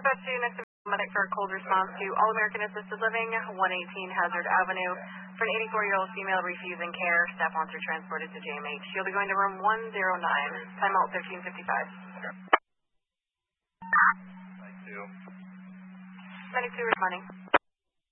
Dispatch to next medic for a cold response to All American Assisted Living, 118 Hazard Avenue, for an 84-year-old female refusing care. Staff wants her transported to JMH. She'll be going to room 109. Timeout 13:55. Thank you. 92 responding.